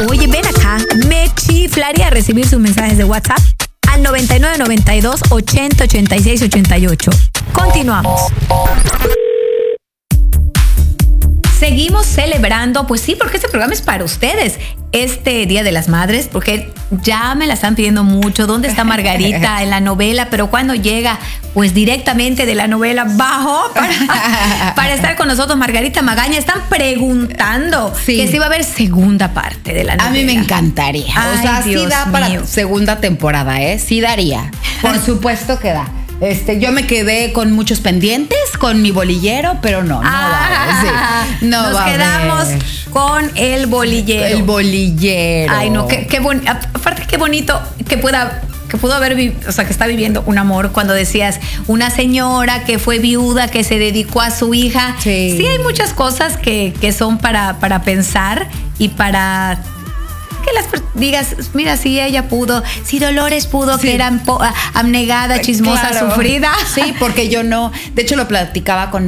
Oye, ven acá. Me chiflaría recibir sus mensajes de WhatsApp al 9992 80 86 88. Continuamos. Seguimos celebrando, pues sí, porque este programa es para ustedes. Este Día de las Madres, porque ya me la están pidiendo mucho. ¿Dónde está Margarita en la novela? Pero cuando llega, pues directamente de la novela bajó para estar con nosotros. Margarita Magaña, están preguntando que si va a haber segunda parte de la novela. A mí me encantaría. Ay, o sea, Dios sí da mío. para segunda temporada, ¿eh? Sí daría. Por supuesto que da. Yo me quedé con muchos pendientes con mi bolillero, pero no Nos quedamos con el bolillero. El bolillero. Ay, no, aparte qué bonito que pudo haber, o sea, que está viviendo un amor cuando decías una señora que fue viuda, que se dedicó a su hija. Sí hay muchas cosas que son para pensar y para que las digas, mira, si ella pudo, si Dolores pudo, que era abnegada, chismosa, claro, sufrida. Sí, porque yo no. De hecho, lo platicaba con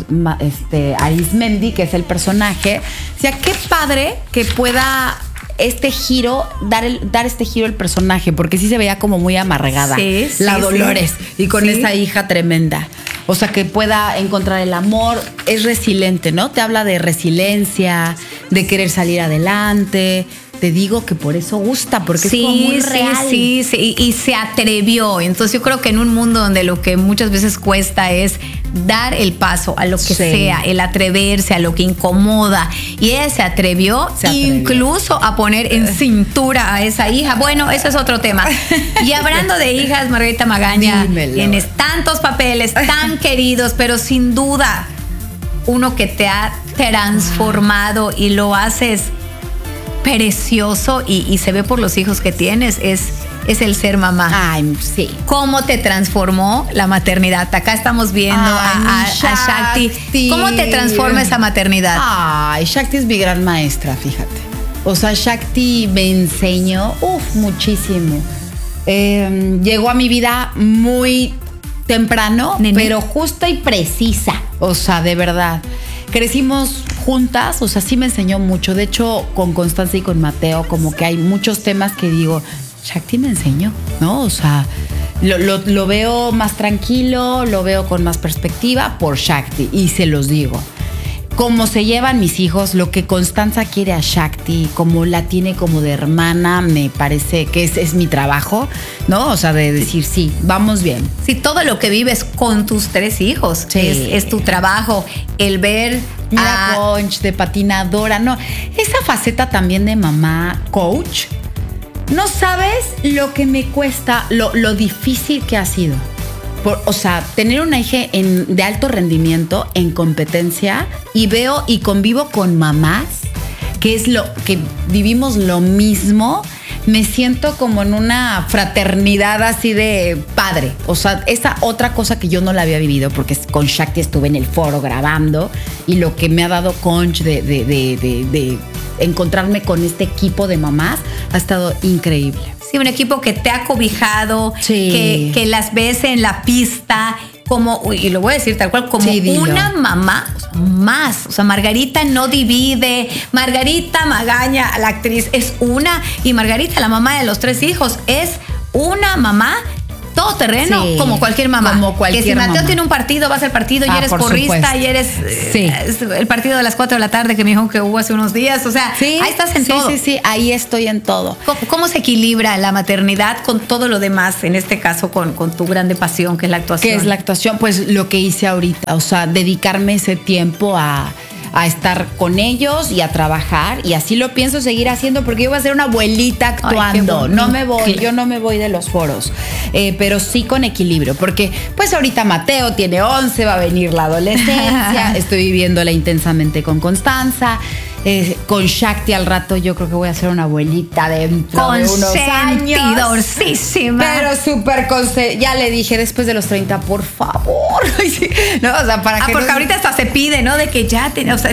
Arismendi, que es el personaje. O sea, qué padre que pueda este giro, dar este giro al personaje, porque sí se veía como muy amargada. La Dolores. Y con esa hija tremenda. O sea, que pueda encontrar el amor. Es resiliente, ¿no? Te habla de resiliencia, de querer salir adelante. Te digo que por eso gusta, porque es como muy real. Sí, y se atrevió. Entonces yo creo que en un mundo donde lo que muchas veces cuesta es dar el paso a lo que sea, el atreverse, a lo que incomoda. Y ella se atrevió incluso a poner en cintura a esa hija. Bueno, eso es otro tema. Y hablando de hijas, Margarita Magaña, tienes tantos papeles tan queridos, pero sin duda uno que te ha transformado y lo haces precioso y se ve por los hijos que tienes, es el ser mamá. Ay, sí. ¿Cómo te transformó la maternidad? Acá estamos viendo a Shakti. ¿Cómo te transforma esa maternidad? Ay, Shakti es mi gran maestra, fíjate. O sea, Shakti me enseñó, muchísimo. Llegó a mi vida muy temprano, pero justa y precisa. O sea, de verdad. Crecimos juntas, o sea, sí me enseñó mucho. De hecho, con Constanza y con Mateo, como que hay muchos temas que digo, Shakti me enseñó, ¿no? O sea, lo veo más tranquilo, lo veo con más perspectiva por Shakti, y se los digo. Cómo se llevan mis hijos, lo que Constanza quiere a Shakti, como la tiene como de hermana, me parece que es mi trabajo, ¿no? O sea, de decir, sí, vamos bien. Sí, todo lo que vives con tus 3 hijos es tu trabajo. El ver a coach, de patinadora, no. Esa faceta también de mamá coach, no sabes lo que me cuesta, lo difícil que ha sido. O sea, tener una hija de alto rendimiento, en competencia, y veo y convivo con mamás, que es lo que vivimos lo mismo. Me siento como en una fraternidad así de padre. O sea, esa otra cosa que yo no la había vivido, porque con Shakti estuve en el foro grabando, y lo que me ha dado Conch de encontrarme con este equipo de mamás ha estado increíble. Sí, un equipo que te ha cobijado, que las ves en la pista, como, y lo voy a decir tal cual, como una mamá más. O sea, Margarita no divide. Margarita Magaña, la actriz, es una. Y Margarita, la mamá de los 3 hijos, es una mamá todoterreno, como cualquier mamá. Como cualquier que si Mateo mamá tiene un partido, vas al partido y eres porrista, supuesto. Y eres el partido de las 4 de la tarde que me dijo que hubo hace unos días. O sea, ahí estás en todo. Sí, ahí estoy en todo. ¿Cómo se equilibra la maternidad con todo lo demás? En este caso, con tu grande pasión, que es la actuación. ¿Qué es la actuación? Pues lo que hice ahorita. O sea, dedicarme ese tiempo a estar con ellos y a trabajar, y así lo pienso seguir haciendo, porque yo voy a ser una abuelita actuando. Yo no me voy de los foros, pero sí con equilibrio, porque pues ahorita Mateo tiene 11, va a venir la adolescencia, estoy viviéndola intensamente con Constanza. Con Shakti al rato yo creo que voy a ser una abuelita dentro de unos años. Consentidorcísima. Pero súper ya le dije después de los 30, por favor. No, o sea, para que porque ahorita hasta se pide, ¿no? De que ya o sea,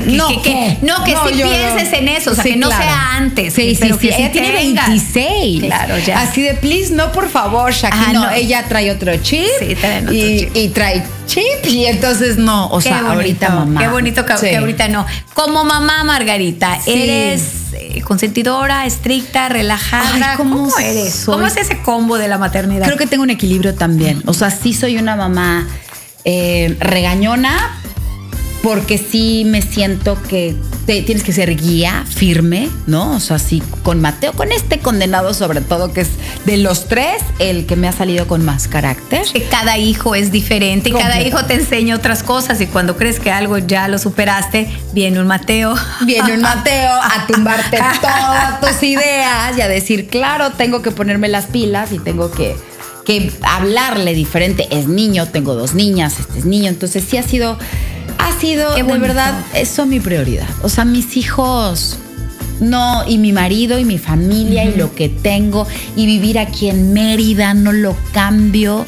que pienses en eso, o sea, que no sea antes. Pero que ella tiene 26. Claro, ya. Así de, please, no, por favor, Shakti. No, ella trae otro chip. Sí, trae otro chip. Y trae chip, y entonces no, o sea, ahorita mamá. Qué bonito que ahorita no. Como mamá, Margarita, eres consentidora, estricta, relajada? Ay, ¿Cómo eres? ¿Cómo es ese combo de la maternidad? Creo que tengo un equilibrio también. O sea, sí soy una mamá regañona, porque sí me siento que tienes que ser guía firme, ¿no? O sea, sí, con Mateo, con este condenado sobre todo, que es de los tres el que me ha salido con más carácter. Que cada hijo es diferente y cada hijo te enseña otras cosas, y cuando crees que algo ya lo superaste, viene un Mateo. Viene un Mateo a tumbarte todas tus ideas y a decir, claro, tengo que ponerme las pilas y tengo que hablarle diferente. Es niño, tengo 2 niñas, este es niño, entonces sí ha sido de verdad, eso es mi prioridad. O sea, mis hijos, no, y mi marido y mi familia y lo que tengo, y vivir aquí en Mérida, no lo cambio.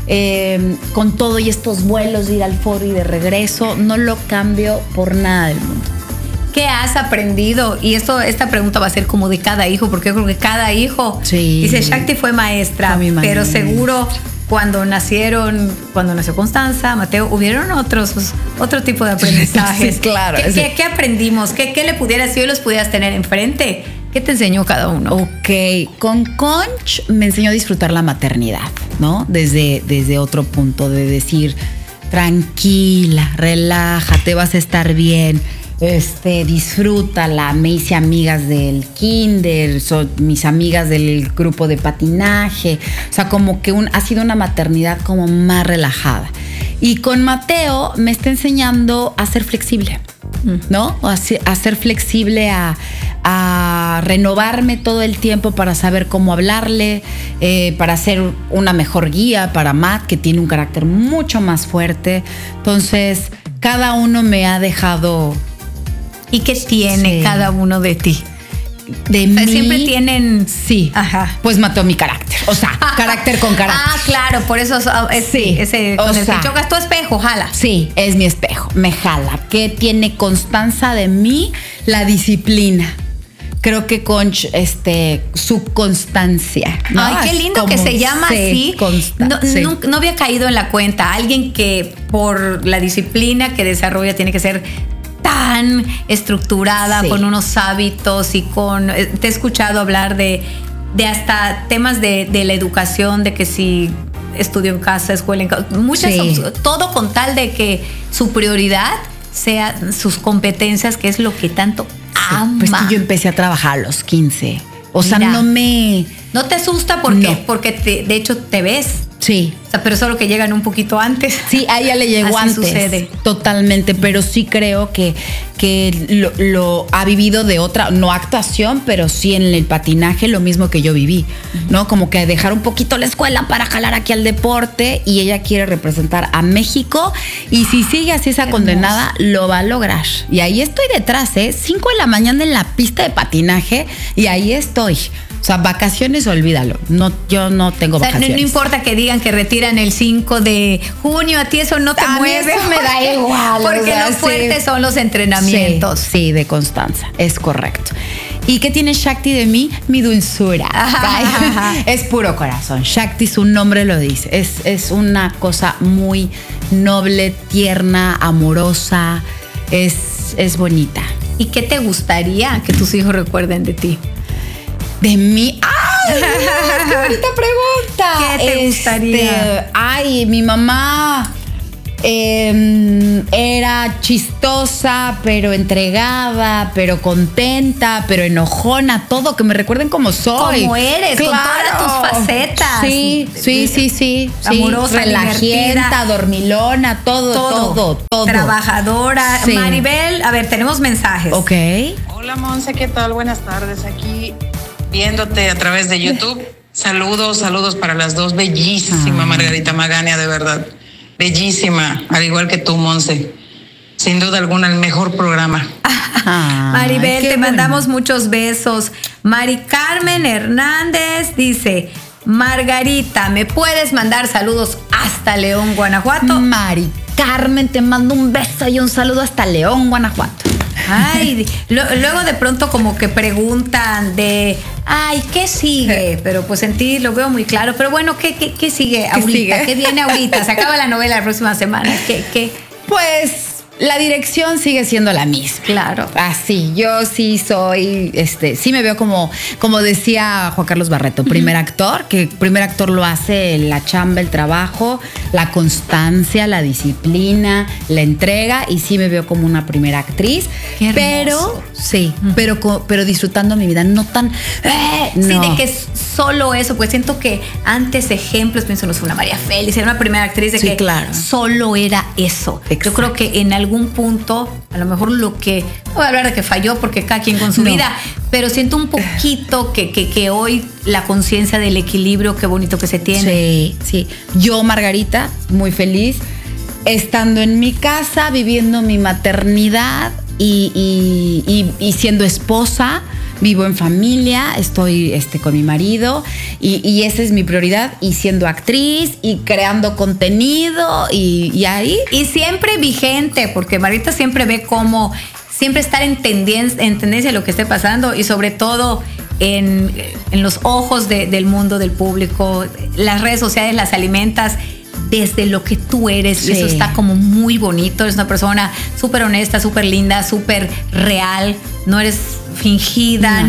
Con todo y estos vuelos de ir al foro y de regreso, no lo cambio por nada del mundo. ¿Qué has aprendido? Y esta pregunta va a ser como de cada hijo, porque yo creo que cada hijo, dice, Shakti fue maestra, pero seguro cuando nació Constanza, Mateo, hubieron otro tipo de aprendizajes. Sí, claro. ¿Qué aprendimos? ¿Qué le pudieras, si hoy los pudieras tener enfrente? ¿Qué te enseñó cada uno? Ok, con Conch me enseñó a disfrutar la maternidad, ¿no? Desde otro punto, de decir, tranquila, relájate, vas a estar bien. Disfrútala. Me hice amigas del kinder, son mis amigas del grupo de patinaje. O sea, como que ha sido una maternidad como más relajada. Y con Mateo me está enseñando a ser flexible, ¿no? A ser flexible, a renovarme todo el tiempo para saber cómo hablarle, para ser una mejor guía para Matt, que tiene un carácter mucho más fuerte. Entonces, cada uno me ha dejado... ¿Y qué tiene cada uno de ti? De mí. Siempre tienen... Sí. Ajá. Pues mató mi carácter. O sea, carácter con carácter. Claro, por eso con el que chocas tu espejo, jala. Sí, es mi espejo, me jala. ¿Qué tiene Constanza de mí? La disciplina. Creo que Conch, su constancia, ¿no? Ay, qué lindo que se llama así. No había caído en la cuenta. Alguien que por la disciplina que desarrolla tiene que ser tan estructurada, con unos hábitos y te he escuchado hablar de hasta temas de la educación, de que si estudio en casa, escuela en casa, todo con tal de que su prioridad sea sus competencias, que es lo que tanto ama. Pues que yo empecé a trabajar a los 15. O sea, no te asusta porque de hecho te ves. Sí. O sea, pero solo que llegan un poquito antes. Sí, a ella le llegó así antes. Sucede. Totalmente, pero sí creo que lo ha vivido de otra, no actuación, pero sí en el patinaje, lo mismo que yo viví, ¿no? Como que dejar un poquito la escuela para jalar aquí al deporte, y ella quiere representar a México, y si sigue así esa condenada, lo va a lograr. Y ahí estoy detrás, 5 de la mañana en la pista de patinaje, y ahí estoy. O sea, vacaciones, olvídalo. Yo no tengo vacaciones. No importa que digan que retiran el 5 de junio, a ti eso no te mueve. Eso me da igual. Porque lo fuertes son los entrenamientos. Sí, de Constanza, es correcto. ¿Y qué tiene Shakti de mí? Mi dulzura. Es puro corazón. Shakti, su nombre lo dice. Es una cosa muy noble, tierna, amorosa. Es bonita. ¿Y qué te gustaría que tus hijos recuerden de ti? De mí. ¡Ay! ¡Qué bonita pregunta! ¿Qué te gustaría? Mi mamá era chistosa, pero entregada, pero contenta, pero enojona, todo, que me recuerden como soy. Como eres, claro, con todas tus facetas. Sí. Amorosa, relajienta, dormilona, todo. Trabajadora. Sí. Maribel, a ver, tenemos mensajes. Ok. Hola, Monse, ¿qué tal? Buenas tardes. Aquí viéndote a través de YouTube. Saludos para las dos. Bellísima Margarita Magaña, de verdad. Bellísima, al igual que tú, Monse. Sin duda alguna, el mejor programa. Maribel, te mandamos muchos besos. Mari Carmen Hernández dice: Margarita, ¿me puedes mandar saludos hasta León, Guanajuato? Mari Carmen, te mando un beso y un saludo hasta León, Guanajuato. Ay, luego de pronto como que preguntan ¿qué sigue? Pero pues en ti lo veo muy claro. Pero bueno, ¿qué sigue ahorita? ¿Qué viene ahorita? Se acaba la novela la próxima semana. ¿Qué? Pues La dirección sigue siendo la misma. Claro. Así, yo sí soy, sí me veo como decía Juan Carlos Barreto, primer actor, que primer actor lo hace la chamba, el trabajo, la constancia, la disciplina, la entrega, y sí me veo como una primera actriz. Qué hermoso. Pero, sí, pero disfrutando mi vida, no tan... Sí, de que es solo eso, pues siento que antes ejemplos, pienso, no sé, una María Félix, era una primera actriz de que solo era eso. Exacto. Yo creo que en algún punto, a lo mejor no voy a hablar de que falló porque cada quien con su vida, pero siento un poquito que hoy la conciencia del equilibrio, qué bonito que se tiene. Sí. Yo, Margarita, muy feliz, estando en mi casa, viviendo mi maternidad y siendo esposa. Vivo en familia, estoy con mi marido y esa es mi prioridad, y siendo actriz y creando contenido y ahí. Y siempre vigente, porque Margarita siempre ve cómo siempre estar en tendencia de lo que esté pasando, y sobre todo en los ojos del mundo, del público. Las redes sociales las alimentas desde lo que tú eres, y eso está como muy bonito. Eres una persona súper honesta, súper linda, súper real, no eres fingida,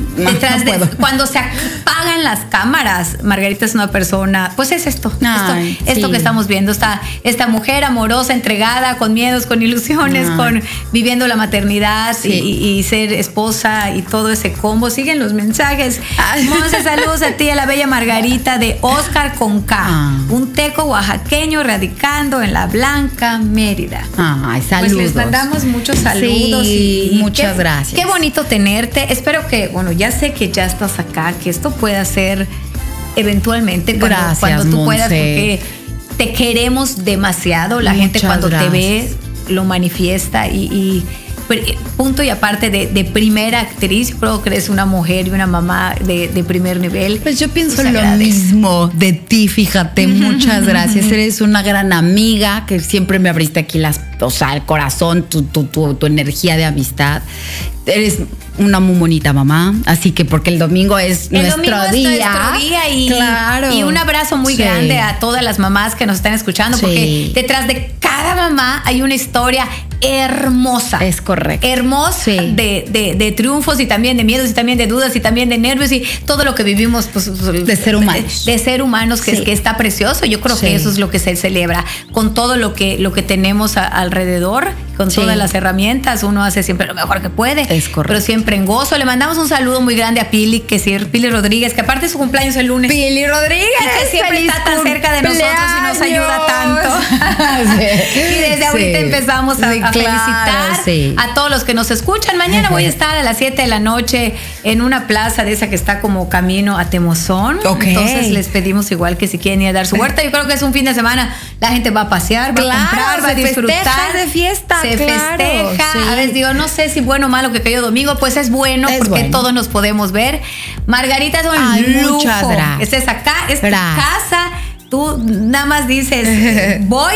cuando se apagan las cámaras, Margarita es una persona, pues es esto que estamos viendo, esta mujer amorosa, entregada, con miedos, con ilusiones, viviendo la maternidad y ser esposa y todo ese combo. Siguen los mensajes. Monse, saludos a ti, a la bella Margarita de Oscar con K, un teco oaxaqueño radicando en La Blanca, Mérida. Saludos. Pues les mandamos muchos saludos y muchas gracias. Qué bonito tenerte. Espero que, ya sé que ya estás acá, que esto pueda ser eventualmente cuando tú puedas, porque te queremos demasiado. La gente cuando te ve lo manifiesta y punto y aparte de primera actriz, yo creo que eres una mujer y una mamá de primer nivel. Pues yo pienso lo mismo de ti, fíjate, muchas gracias. Eres una gran amiga que siempre me abriste aquí el corazón, tu energía de amistad. Eres una muy bonita mamá, así que porque el domingo es nuestro día y un abrazo muy grande a todas las mamás que nos están escuchando, porque detrás de cada mamá hay una historia hermosa. Es correcto. Hermosa de triunfos y también de miedos y también de dudas y también de nervios y todo lo que vivimos, pues, de ser humanos. De ser humanos, que está precioso. Yo creo que eso es lo que se celebra. Con todo lo que tenemos alrededor, con todas las herramientas, uno hace siempre lo mejor que puede. Es correcto. Pero siempre en gozo. Le mandamos un saludo muy grande a Pili, Pili Rodríguez, que aparte de su cumpleaños el lunes. Pili Rodríguez. Y que siempre está tan cerca de nosotros y nos ayuda tanto. Y desde ahorita empezamos a felicitar a todos los que nos escuchan. Mañana voy a estar a las 7 de la noche en una plaza de esa que está como camino a Temozón. Entonces les pedimos igual que si quieren ir a dar su huerta. Yo creo que es un fin de semana. La gente va a pasear, va a comprar, va a disfrutar. De fiesta. Se festeja. A ver, digo, no sé si bueno o malo que cayó domingo, pues es bueno porque todos nos podemos ver. Margarita, es un lujo. Muchas gracias. Estés acá, es tu casa. Tú nada más dices, voy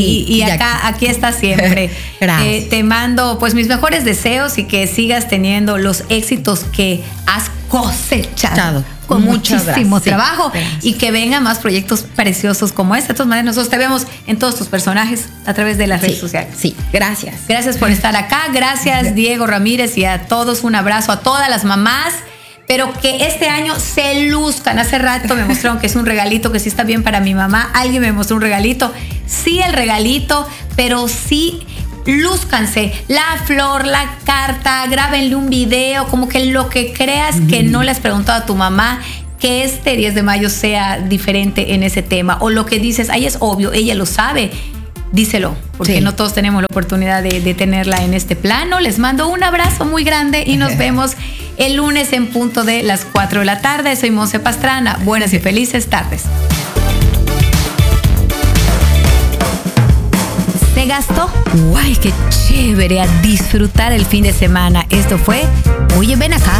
y aquí estás siempre. Gracias. Te mando pues mis mejores deseos y que sigas teniendo los éxitos que has cosechado con muchísimo trabajo y que vengan más proyectos preciosos como este. De todas maneras, nosotros te vemos en todos tus personajes a través de las redes sociales. Sí, gracias. Gracias por estar acá. Gracias, Diego Ramírez, y a todos un abrazo, a todas las mamás. Pero que este año se luzcan. Hace rato me mostraron que es un regalito, que sí está bien para mi mamá. Alguien me mostró un regalito. Sí, el regalito, pero sí lúzcanse. La flor, la carta, grábenle un video, como que lo que creas que no le has preguntado a tu mamá, que este 10 de mayo sea diferente en ese tema. O lo que dices, ahí es obvio, ella lo sabe. Díselo, porque no todos tenemos la oportunidad de tenerla en este plano. Les mando un abrazo muy grande y nos vemos el lunes en punto de las 4 de la tarde. Soy Monse Pastrana. Buenas y felices tardes. ¿Se gastó? ¡Guay, qué chévere! A disfrutar el fin de semana. Esto fue Oye, ven acá.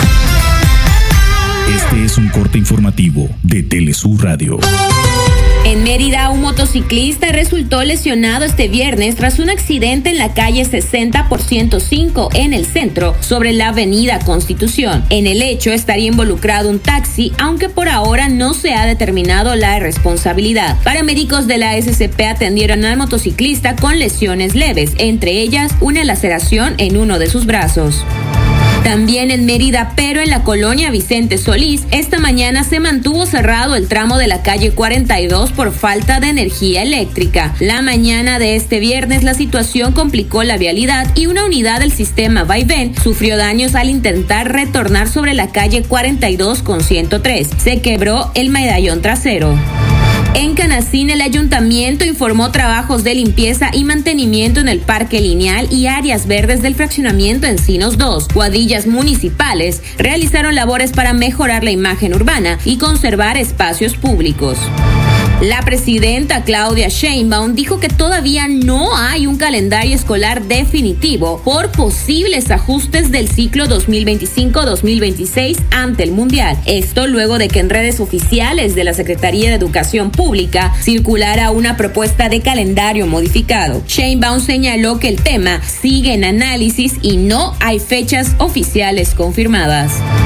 Este es un corte informativo de Telesur Radio. En Mérida, un motociclista resultó lesionado este viernes tras un accidente en la calle 60 por 105 en el centro, sobre la avenida Constitución. En el hecho estaría involucrado un taxi, aunque por ahora no se ha determinado la responsabilidad. Paramédicos de la SCP atendieron al motociclista con lesiones leves, entre ellas una laceración en uno de sus brazos. También en Mérida, pero en la colonia Vicente Solís, esta mañana se mantuvo cerrado el tramo de la calle 42 por falta de energía eléctrica. La mañana de este viernes la situación complicó la vialidad y una unidad del sistema vaivén sufrió daños al intentar retornar sobre la calle 42 con 103. Se quebró el medallón trasero. En Canacín, el ayuntamiento informó trabajos de limpieza y mantenimiento en el Parque Lineal y áreas verdes del fraccionamiento Encinos 2. Cuadrillas municipales realizaron labores para mejorar la imagen urbana y conservar espacios públicos. La presidenta Claudia Sheinbaum dijo que todavía no hay un calendario escolar definitivo por posibles ajustes del ciclo 2025-2026 ante el Mundial. Esto luego de que en redes oficiales de la Secretaría de Educación Pública circulara una propuesta de calendario modificado. Sheinbaum señaló que el tema sigue en análisis y no hay fechas oficiales confirmadas.